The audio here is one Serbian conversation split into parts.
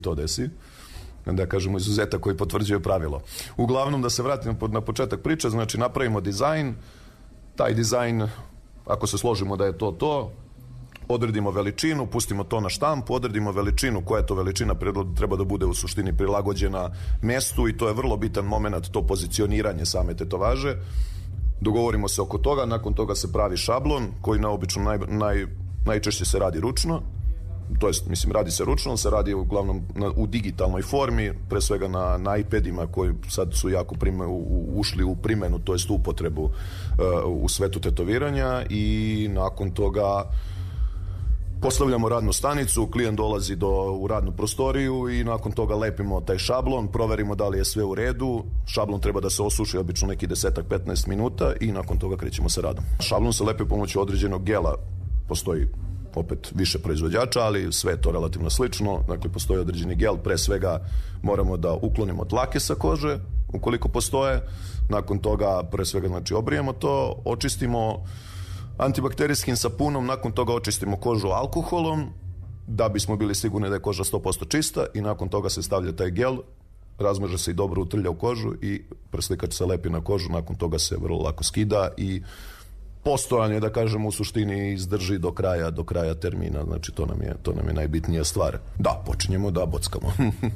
to desi, da kažemo izuzetak koji potvrđuje pravilo. Uglavnom, da se vratimo na početak priče, znači napravimo dizajn, taj dizajn, ako se složimo da je to, odredimo veličinu, pustimo to na štampu, odredimo veličinu, koja je to veličina treba da bude u suštini prilagođena mestu i to je vrlo bitan moment, to pozicioniranje same tetovaže. Dogovorimo se oko toga, nakon toga se pravi šablon koji naobično najčešće se radi ručno, to jest, mislim, radi se ručno, se radi uglavnom u digitalnoj formi, pre svega na iPadima koji sad su jako ušli u primenu, to jest u upotrebu u svetu tetoviranja i nakon toga postavljamo radnu stanicu, klijent dolazi u radnu prostoriju i nakon toga lepimo taj šablon, proverimo da li je sve u redu, šablon treba da se osuši obično neki 10-15 minuta i nakon toga krećemo sa radom. Šablon se lepi pomoću određenog gela, postoji opet više proizvođača, ali sve je to relativno slično, dakle postoji određeni gel, pre svega moramo da uklonimo tlake sa kože, ukoliko postoje, nakon toga pre svega znači obrijemo to, očistimo antibakterijskim sapunom, nakon toga očistimo kožu alkoholom, da bismo bili sigurni da je koža 100% čista i nakon toga se stavlja taj gel, razmaže se i dobro utrlja u kožu i preslikač se lepi na kožu, nakon toga se vrlo lako skida i postojanje, da kažemo, u suštini izdrži do kraja termina, znači to nam je najbitnija stvar. Da, počinjemo da bockamo.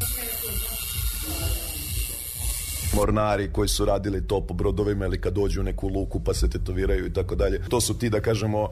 Mornari koji su radili to po brodovima ili kad dođu u neku luku pa se tetoviraju i tako dalje. To su ti, da kažemo,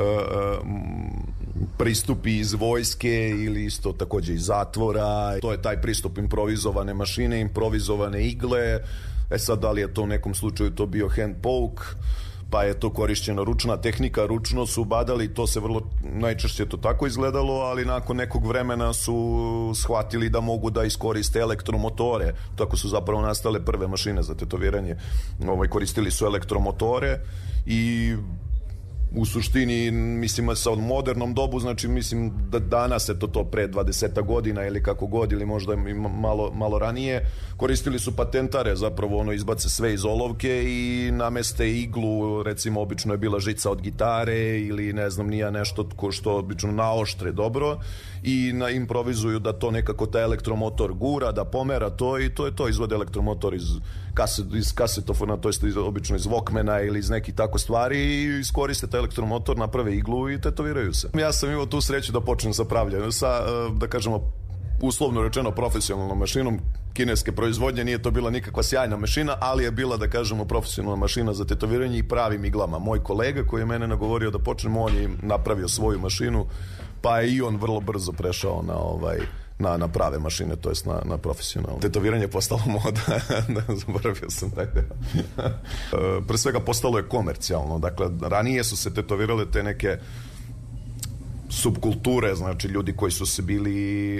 pristupi iz vojske ili isto takođe iz zatvora. To je taj pristup improvizovane mašine, improvizovane igle. Sad, da li je to u nekom slučaju to bio hand poke, pa je to korišćena ručna tehnika, ručno su badali, to se vrlo najčešće to tako izgledalo, ali nakon nekog vremena su shvatili da mogu da iskoriste elektromotore, tako su zapravo nastale prve mašine za tetoviranje, koristili su elektromotore i u suštini, mislim, sa modernom dobu, znači mislim da danas je to pre 20 godina ili kako god, ili možda malo ranije, koristili su patentare, zapravo izbace sve iz olovke i nameste iglu, recimo obično je bila žica od gitare ili ne znam nija nešto što obično naoštre dobro i improvizuju da to nekako taj elektromotor gura, da pomera to i to je to, izvode elektromotor iz kasetofona, to je obično iz Walkmana ili iz nekih tako stvari i iskoriste taj elektromotor, naprave iglu i tetoviraju se. Ja sam imao tu sreću da počnem sa pravljanjem, sa, da kažemo, uslovno rečeno profesionalnom mašinom kineske proizvodnje. Nije to bila nikakva sjajna mašina, ali je bila, da kažemo, profesionalna mašina za tetoviranje i pravim iglama. Moj kolega koji je mene nagovorio da počnem, on je napravio svoju mašinu, pa je i on vrlo brzo prešao na prave mašine, to jest na profesionalno. Tetoviranje je postalo moda, zaboravio sam taj deo. Pre svega postalo je komercijalno, dakle ranije su se tetovirale te neke subkulture, znači ljudi koji su se bili,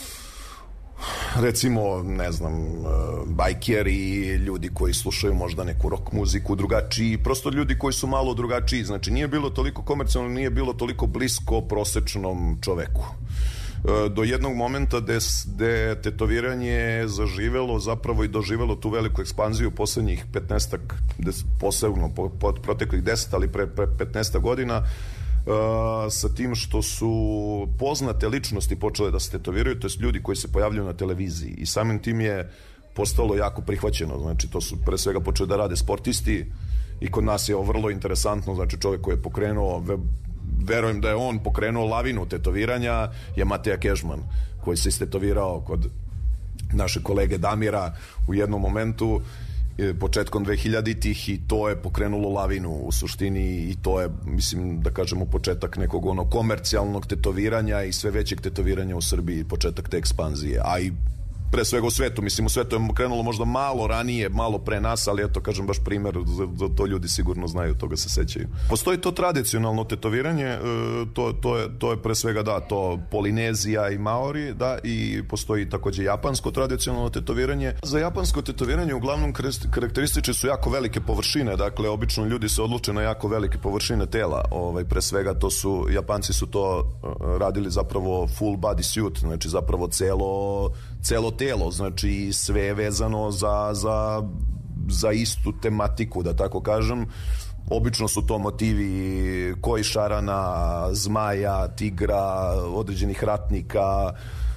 recimo, ne znam, bajkeri, ljudi koji slušaju možda neku rock muziku drugačiji, prosto ljudi koji su malo drugačiji, znači nije bilo toliko komercijalno, nije bilo toliko blisko prosečnom čoveku. Do jednog momenta gde tetoviranje zaživelo zapravo i doživelo tu veliku ekspanziju poslednjih 15-ak, posebno proteklih 10, ali pre 15 godina, sa tim što su poznate ličnosti počele da se tetoviraju, to je ljudi koji se pojavljaju na televiziji i samim tim je postalo jako prihvaćeno, znači to su pre svega počeli da rade sportisti i kod nas je ovo vrlo interesantno, znači čovjek koji je pokrenuo, verujem da je on pokrenuo lavinu tetoviranja, je Mateja Kežman, koji se istetovirao kod naše kolege Damira u jednom momentu početkom 2000-ih i to je pokrenulo lavinu u suštini i to je, mislim, da kažemo, početak nekog komercijalnog tetoviranja i sve većeg tetoviranja u Srbiji, početak te ekspanzije, a i pre svega u svetu, mislim, u svetu je krenulo možda malo ranije, malo pre nas, ali eto, kažem, baš primer, za to ljudi sigurno znaju, toga se sećaju. Postoji to tradicionalno tetoviranje, to je pre svega, da, to Polinezija i Maori, da, i postoji takođe japansko tradicionalno tetoviranje. Za japansko tetoviranje uglavnom karakteristične su jako velike površine, dakle, obično ljudi se odluče na jako velike površine tela, pre svega Japanci su to radili zapravo full body suit, znači zapravo celo telo, znači sve je vezano za istu tematiku, da tako kažem. Obično su to motivi koji šarana, zmaja, tigra, određenih ratnika,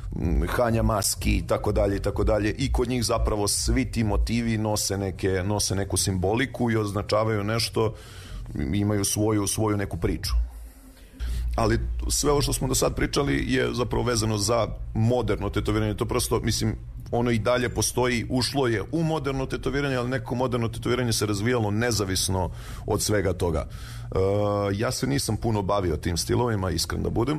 Hanja maski i tako dalje i kod njih zapravo svi ti motivi nose neku simboliku i označavaju nešto, imaju svoju neku priču. Ali sve ovo što smo do sad pričali je zapravo vezano za moderno tetoviranje. To prosto, mislim, ono i dalje postoji, ušlo je u moderno tetoviranje, ali neko moderno tetoviranje se razvijalo nezavisno od svega toga. Ja se nisam puno bavio tim stilovima, iskren da budem.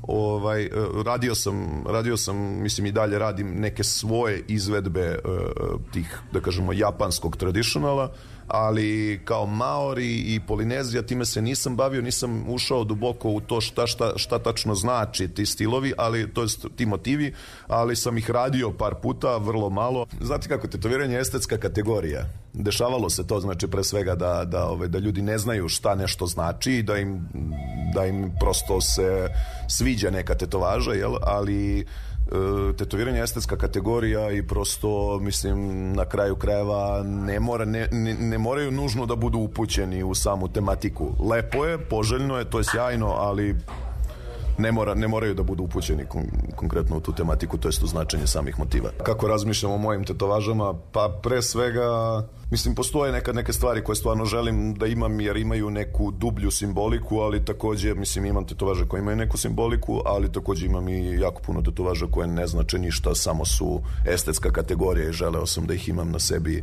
Radio sam, mislim i dalje radim neke svoje izvedbe tih, da kažemo, japanskog traditionala, ali kao Maori i Polinezija time se nisam bavio, nisam ušao duboko u to šta tačno znači ti stilovi, ali to jest ti motivi, ali sam ih radio par puta, vrlo malo. Znate kako, tetoviranje je estetska kategorija. Dešavalo se to, znači, pre svega da ljudi ne znaju šta nešto znači i da im prosto se sviđa neka tetovaža, jel? Ali tetoviranje je estetska kategorija i prosto, mislim, na kraju krajeva ne moraju nužno da budu upućeni u samu tematiku. Lepo je, poželjno je, to je sjajno, ali ne moraju da budu upućeni konkretno u tu tematiku, to jest u značenje samih motiva. Kako razmišljam o mojim tetovažama? Pa pre svega, mislim, postoje neke stvari koje stvarno želim da imam jer imaju neku dublju simboliku, ali takođe, mislim, imam tetovaže koje imaju neku simboliku, ali takođe imam i jako puno tetovaža koje ne znače ništa, samo su estetska kategorija i želeo sam da ih imam na sebi.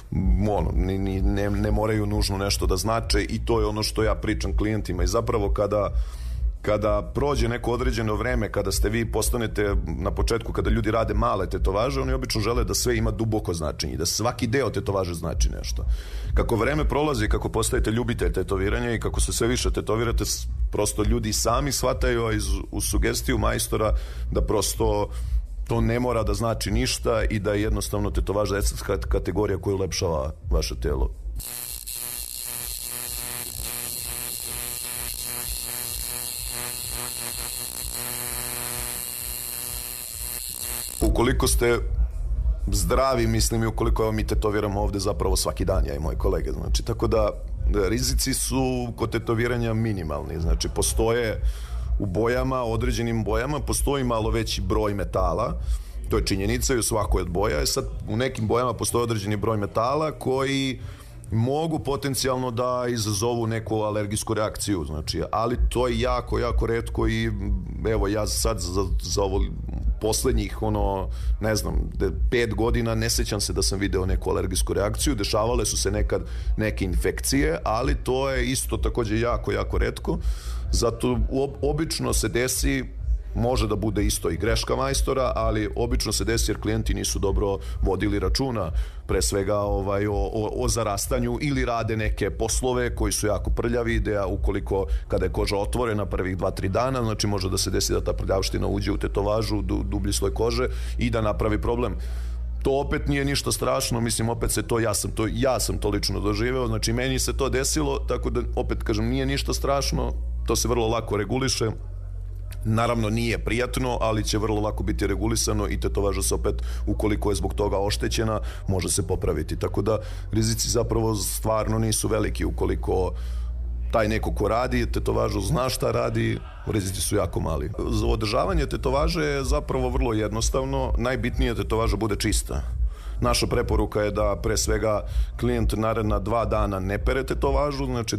Ne moraju nužno nešto da znače i to je ono što ja pričam klijentima i zapravo kada prođe neko određeno vreme, kada ste vi postanete na početku, kada ljudi rade male tetovaže, oni obično žele da sve ima duboko značenje, da svaki deo tetovaže znači nešto. Kako vreme prolazi, kako postajete ljubitelj tetoviranja i kako se sve više tetovirate, prosto ljudi sami shvataju uz sugestiju majstora da prosto to ne mora da znači ništa i da je jednostavno tetovaža estetska kategorija koja ulepšava vaše telo. Ukoliko ste zdravi, mislim, i ukoliko mi tetoviramo ovde zapravo svaki dan, ja i moji kolege, znači, tako da rizici su kod tetoviranja minimalni, znači, postoje u bojama, određenim bojama, postoji malo veći broj metala, to je činjenica i u svakoj od boja, sad u nekim bojama postoji određeni broj metala koji mogu potencijalno da izazovu neku alergijsku reakciju, znači, ali to je jako, jako retko i evo ja sad za ovo poslednjih, ne znam, 5 godina ne sećam se da sam video neku alergijsku reakciju, dešavale su se nekad neke infekcije, ali to je isto takođe jako, jako retko, zato obično se desi, može da bude isto i greška majstora, ali obično se desi jer klijenti nisu dobro vodili računa pre svega o zarastanju ili rade neke poslove koji su jako prljavi, da ukoliko kada je koža otvorena prvih 2-3 dana, znači može da se desi da ta prljavština uđe u tetovažu, dublji sloj kože i da napravi problem. To opet nije ništa strašno, mislim, opet se ja sam to lično doživeo, znači meni se to desilo, tako da opet kažem, nije ništa strašno, to se vrlo lako reguliše. Naravno nije prijatno, ali će vrlo lako biti regulisano i tetovaža se opet, ukoliko je zbog toga oštećena, može se popraviti. Tako da rizici zapravo stvarno nisu veliki ukoliko taj neko ko radi tetovažu zna šta radi, rizici su jako mali. Za održavanje tetovaže je zapravo vrlo jednostavno, najbitnije je tetovaža bude čista. Naša preporuka je da pre svega klijent naredna 2 dana ne pere tetovažu, znači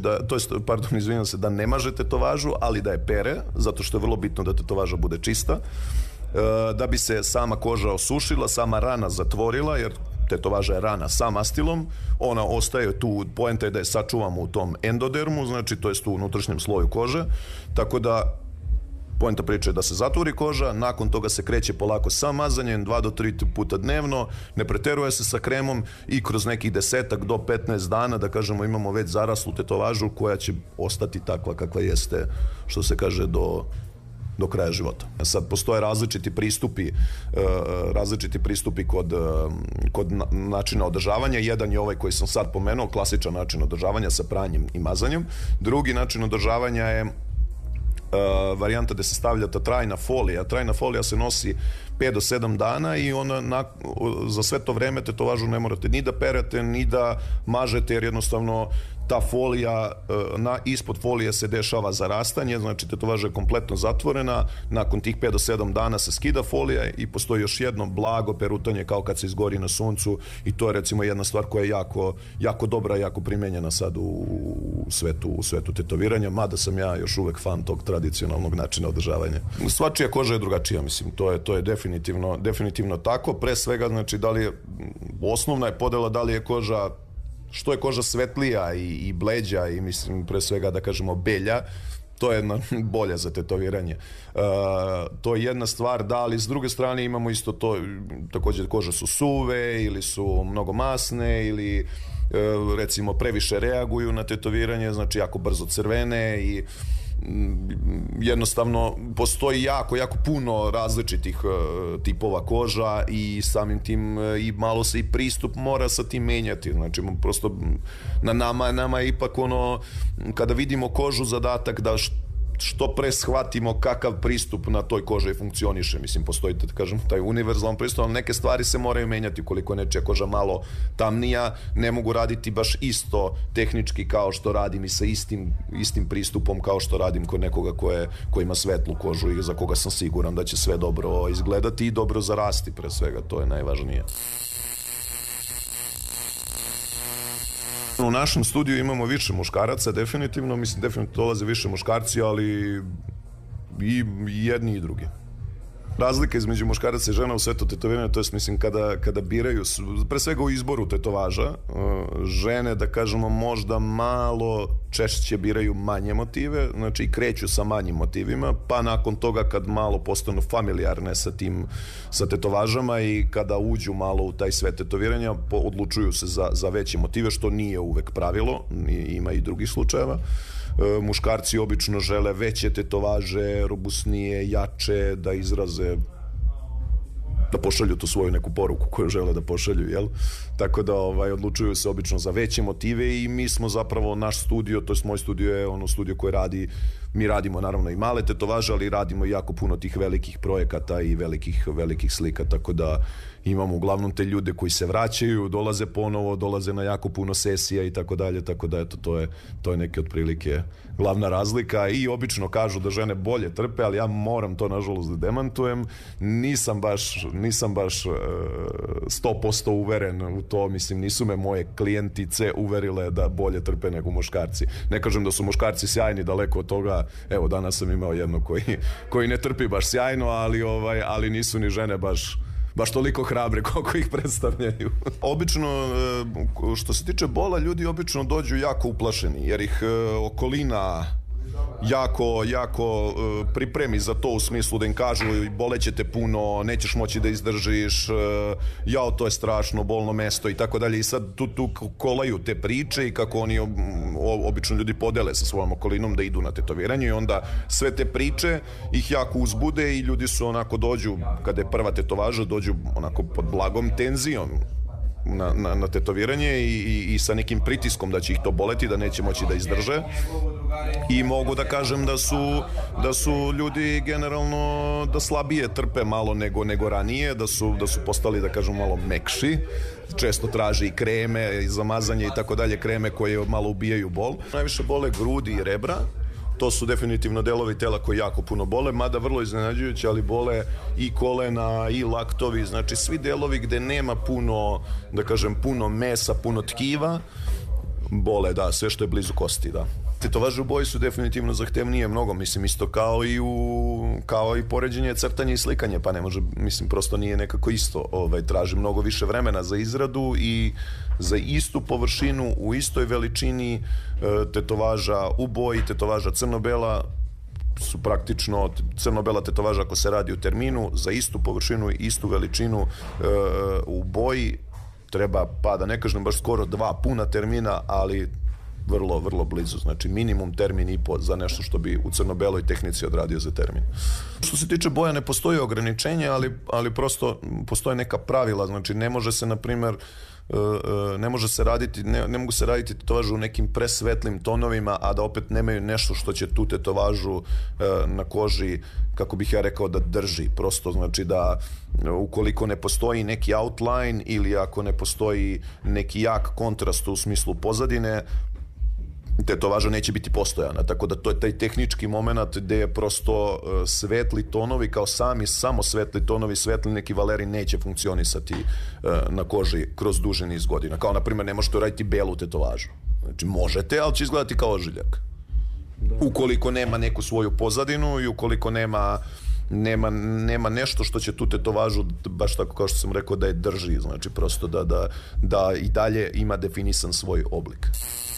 da ne maže tetovažu, ali da je pere, zato što je vrlo bitno da tetovaža bude čista, da bi se sama koža osušila, sama rana zatvorila, jer tetovaža je rana sa mastilom, ona ostaje tu, poenta je da je sačuvamo u tom endodermu, znači to jest u unutrašnjem sloju kože, tako da poenta priče je da se zatvori koža, nakon toga se kreće polako sa mazanjem 2 do 3 puta dnevno, ne preteruje se sa kremom i kroz nekih 10 do 15 dana, da kažemo, imamo već zaraslu tetovažu koja će ostati takva kakva jeste, što se kaže, do kraja života. Sad postoje različiti pristupi kod načina održavanja. Jedan je ovaj koji sam sad pomenuo, klasičan način održavanja sa pranjem i mazanjem. Drugi način održavanja je varijanta gde se stavlja ta trajna folija. Trajna folija se nosi 5 do 7 dana i onda za sve to vreme tetovažu ne morate ni da perete, ni da mažete, jer jednostavno ta folija, ispod folije se dešava zarastanje, znači tetovaža je kompletno zatvorena, nakon tih 5 do 7 dana se skida folija i postoji još jedno blago perutanje kao kad se izgori na suncu i to je recimo jedna stvar koja je jako dobra, jako primenjena sad u svetu tetoviranja, mada sam ja još uvek fan tog tradicionalnog načina održavanja. Svačija koža je drugačija, mislim, to je definitivno tako, pre svega, znači, osnovna je podela da li je koža, što je koža svetlija i bleđa i mislim pre svega da kažemo belja, to je bolja za tetoviranje. To je jedna stvar, da, ali s druge strane imamo isto to, također kože su suve ili su mnogo masne ili recimo previše reaguju na tetoviranje, znači jako brzo crvene i jednostavno postoji jako puno različitih tipova koža i samim tim i malo se i pristup mora sa tim menjati, znači prosto na nama je ipak kada vidimo kožu zadatak da što pre shvatimo kakav pristup na toj koži funkcioniše, mislim postoji da kažem taj univerzalan pristup, ali neke stvari se moraju menjati, koliko je nečija koža malo tamnija, ne mogu raditi baš isto tehnički kao što radim i sa istim pristupom kao što radim kod nekoga ko ima svetlu kožu i za koga sam siguran da će sve dobro izgledati i dobro zarasti, pre svega, to je najvažnije. U našem studiju imamo više muškaraca, definitivno dolaze više muškarci, ali i jedni i drugi. Razlika između muškaraca i žena u svetu tetoviranja, to je mislim kada biraju, pre svega u izboru tetovaža, žene da kažemo možda malo češće biraju manje motive, znači i kreću sa manjim motivima, pa nakon toga kad malo postanu familijarne sa tetovažama i kada uđu malo u taj svet tetoviranja, odlučuju se za veće motive, što nije uvek pravilo, ima i drugih slučajeva. Muškarci obično žele veće tetovaže, robusnije, jače, da izraze, da pošalju tu svoju neku poruku koju žele da pošalju, jel? Tako da odlučuju se obično za veće motive i mi smo zapravo, naš studio, to je moj studio je studio koji radi, mi radimo naravno i male tetovaže, ali radimo i jako puno tih velikih projekata i velikih slika, tako da imamo uglavnom te ljude koji se vraćaju, dolaze ponovo, dolaze na jako puno sesija i tako dalje, tako da eto, to je neke otprilike glavna razlika i obično kažu da žene bolje trpe, ali ja moram to nažalost da demantujem, nisam baš 100% uveren u to, mislim nisu me moje klijentice uverile da bolje trpe nego muškarci. Ne kažem da su muškarci sjajni, daleko od toga, evo danas sam imao jedno koji ne trpi baš sjajno, ali nisu ni žene baš toliko hrabre koliko ih predstavljaju. Obično, što se tiče bola, ljudi obično dođu jako uplašeni, jer ih okolina jako pripremi za to, u smislu da im kažu boleće te puno, nećeš moći da izdržiš, jao to je strašno, bolno mesto i tako dalje, i sad tu kolaju te priče i kako oni obično ljudi podele sa svojom okolinom da idu na tetoviranje i onda sve te priče ih jako uzbude i ljudi su onako dođu, kada je prva tetovaža, dođu onako pod blagom tenzijom na tetoviranje i sa nekim pritiskom da će ih to boleti, da neće moći da izdrže. I mogu da kažem da su ljudi generalno da slabije trpe malo nego ranije, da su postali da kažem malo mekši, često traže i kreme i zamazanje i tako dalje, kreme koje malo ubijaju bol. Najviše bole grudi i rebra. To su definitivno delovi tela koji jako puno bole, mada vrlo iznenađujuće, ali bole i kolena i laktovi, znači svi delovi gde nema puno, da kažem, puno mesa, puno tkiva, bole, da, sve što je blizu kosti, da. Tetovaže u boji su definitivno zahtevnije mnogo, mislim, isto kao i poređenje, crtanje i slikanje, pa ne može, mislim, prosto nije nekako isto, traži mnogo više vremena za izradu i za istu površinu, u istoj veličini tetovaža u boji, tetovaža crno-bela su praktično, crno-bela tetovaža ako se radi u terminu, za istu površinu i istu veličinu u boji treba, pa da ne kažem baš skoro 2 puna termina, ali vrlo, vrlo blizu. Znači minimum termin i po za nešto što bi u crno-beloj tehnici odradio za termin. Što se tiče boja ne postoji ograničenje, ali prosto postoje neka pravila. Znači ne može se, na primjer, ne mogu se raditi tetovažu u nekim presvetlim tonovima, a da opet nemaju nešto što će tu tetovažu na koži, kako bih ja rekao, da drži. Prosto znači da ukoliko ne postoji neki outline ili ako ne postoji neki jak kontrast u smislu pozadine, tetovaža neće biti postojana, tako da to je taj tehnički moment gde je prosto svetli tonovi kao samo svetli tonovi, svetli neki valeri neće funkcionisati na koži kroz duži niz godina. Kao na primjer ne možete raditi belu tetovažu. Znači možete, ali će izgledati kao ožiljak. Ukoliko nema neku svoju pozadinu i ukoliko nema nešto što će tu tetovažu, baš tako kao što sam rekao, da je drži, znači prosto da i dalje ima definisan svoj oblik.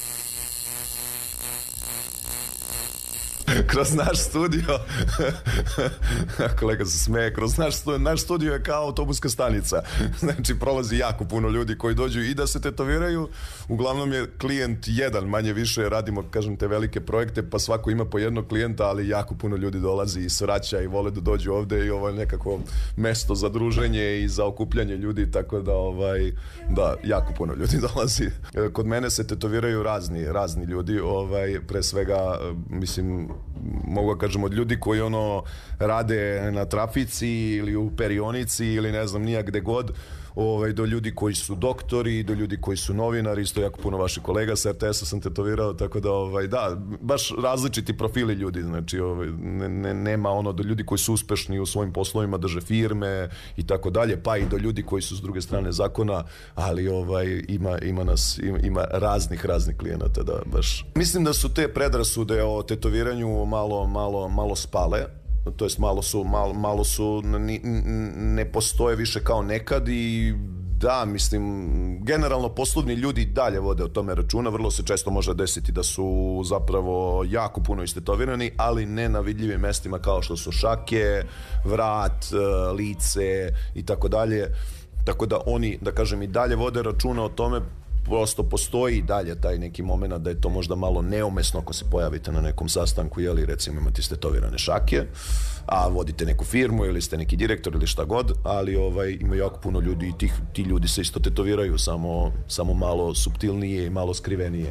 Kroz naš studio, kolega se smeje, kroz naš studio je kao autobuska stanica. Znači prolazi jako puno ljudi koji dođu i da se tetoviraju. Uglavnom je klijent jedan, manje više radimo, kažem, te velike projekte, pa svako ima po jednog klijenta, ali jako puno ljudi dolazi i svraća i vole da dođu ovde i ovo je nekako mesto za druženje i za okupljanje ljudi, tako da jako puno ljudi dolazi. Kod mene se tetoviraju razni ljudi, pre svega, mislim, mogu da kažem, od ljudi koji rade na trafici ili u perionici ili ne znam nija gde god, do ljudi koji su doktori, do ljudi koji su novinari, isto jako puno vaših kolega sa RTS-a sam tetovirao, tako da, baš različiti profili ljudi, znači nema do ljudi koji su uspešni u svojim poslovima, drže firme i tako dalje, pa i do ljudi koji su s druge strane zakona, ali ima raznih klijenata, da baš. Mislim da su te predrasude o tetoviranju malo spale. To jest malo su ne postoje više kao nekad i da, mislim, generalno poslovni ljudi dalje vode o tome računa, vrlo se često može desiti da su zapravo jako puno istetovirani, ali ne na vidljivim mestima kao što su šake, vrat, lice i tako dalje, tako da oni, da kažem, i dalje vode računa o tome. Prosto postoji i dalje taj neki moment da je to možda malo neumesno ako se pojavite na nekom sastanku, jeli recimo imate istetovirane šake, a vodite neku firmu ili ste neki direktor ili šta god, ali ima jako puno ljudi i ti ljudi se isto tetoviraju, samo malo suptilnije i malo skrivenije.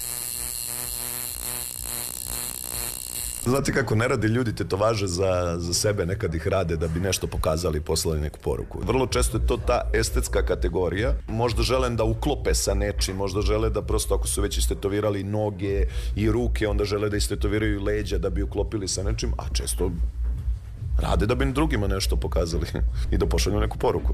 Znate kako, ne rade ljudi tetovaže za sebe, nekad ih rade da bi nešto pokazali, poslali neku poruku. Vrlo često je to ta estetska kategorija. Možda žele da uklope sa nečim, možda žele da prosto ako su već istetovirali noge i ruke, onda žele da istetoviraju leđa da bi uklopili sa nečim, a često rade da bi drugima nešto pokazali i da pošalju neku poruku.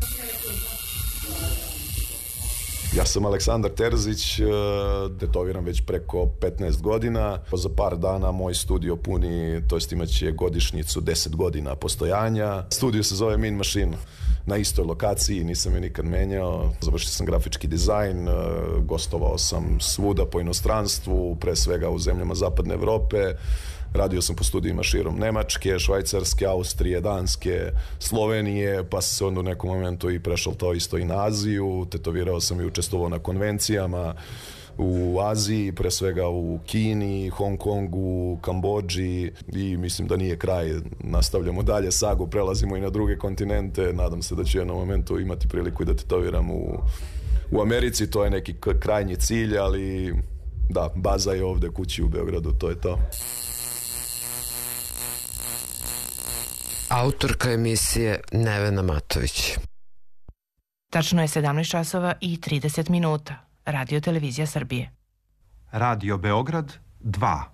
Ja sam Aleksandar Terzić, tetoviram već preko 15 godina. Za par dana moj studio puni, to jest imaće godišnjicu 10 godina postojanja. Studio se zove Mean Machine, na istoj lokaciji, nisam je nikad menjao. Završio sam grafički dizajn, gostovao sam svuda po inostranstvu, pre svega u zemljama Zapadne Evrope. Radio sam po studijima širom Nemačke, Švajcarske, Austrije, Danske, Slovenije, pa sam se onda u nekom momentu i prešao to isto i na Aziju. Tetovirao sam i učestvovao na konvencijama u Aziji, pre svega u Kini, Hong Kongu, Kambodži i mislim da nije kraj. Nastavljamo dalje sagu, prelazimo i na druge kontinente. Nadam se da ću u jednom momentu imati priliku i da tetoviram u Americi. To je neki krajnji cilj, ali da, baza je ovde kući u Beogradu, to je to. Autorka emisije Nevena Matović. Tačno je 17 časova i 30 minuta. Radio Televizija Srbije. Radio Beograd 2.